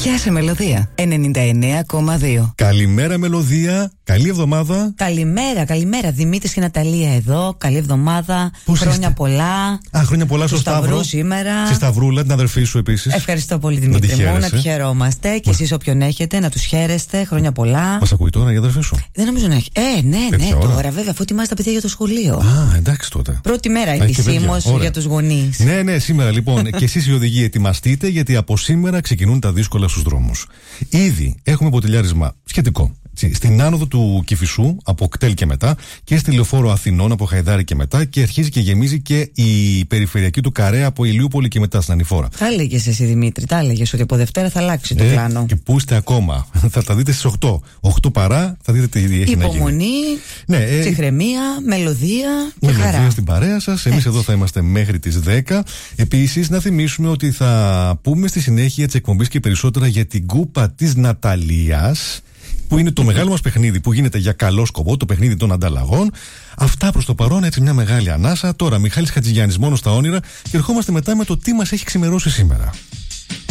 Πιάσε Μελωδία 99,2. Καλημέρα Μελωδία, καλή εβδομάδα. Καλημέρα. Δημήτρης και Ναταλία εδώ. Καλή εβδομάδα. Πώς χρόνια είστε? πολλά. Χρόνια πολλά στο Σταύρο. Σήμερα. Στη Σταυρούλα, την αδερφή σου επίσης. Ευχαριστώ πολύ Δημήτρη μου. Να τη χαιρόμαστε. Και εσείς όποιον έχετε, να τους χαίρεστε. Χρόνια πολλά. Μας ακούει τώρα η αδερφή σου? Δεν νομίζω να έχει. Ναι, τώρα βέβαια, αφού ετοιμάζει τα παιδιά για το σχολείο. Α, εντάξει τότε. Πρώτη μέρα επισήμως για τους γονείς. Ναι, σήμερα λοιπόν. Και εσείς οι οδηγοί ετοιμαστείτε, γιατί από σήμερα ξεκινούν τα δύσκολα στους δρόμους. Ήδη έχουμε ποτηλιάρισμα σχετικό στην άνοδο του Κηφισού από Κτέλ και μετά, και στη Λεωφόρο Αθηνών από Χαϊδάρη και μετά, και αρχίζει και γεμίζει και η περιφερειακή του Καρέα από Ηλιούπολη και μετά στην Ανηφόρα. Τα έλεγες εσύ Δημήτρη, ότι από Δευτέρα θα αλλάξει το πλάνο. Και πού είστε ακόμα? Θα τα δείτε στις 8. 8 παρά, θα δείτε τι έχει να γίνει. Υπομονή, ψυχραιμία, μελωδία και χαρά. Μελωδία στην παρέα σας. Εμείς εδώ θα είμαστε μέχρι τις 10. Επίσης, να θυμίσουμε ότι θα πούμε στη συνέχεια της εκπομπής και περισσότερα για την κούπα της Ναταλίας, που είναι το μεγάλο μας παιχνίδι που γίνεται για καλό σκοπό, το παιχνίδι των ανταλλαγών. Αυτά προς το παρόν, έτσι μια μεγάλη ανάσα. Τώρα Μιχάλης Χατζηγιάννης μόνο στα όνειρα, και ερχόμαστε μετά με το τι μας έχει ξημερώσει σήμερα.